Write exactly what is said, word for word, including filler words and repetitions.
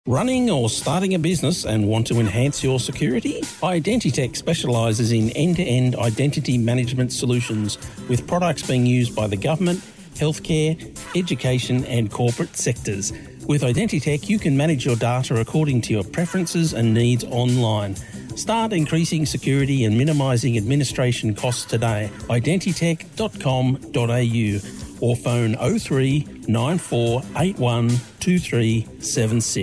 Running or starting a business and want to enhance your security? Identitech specialises in end-to-end identity management solutions with products being used by the government, healthcare, education and corporate sectors. With Identitech, you can manage your data according to your preferences and needs online. Start increasing security and minimising administration costs today. identitech dot com dot a u or phone oh three nine four eight one two three seven six.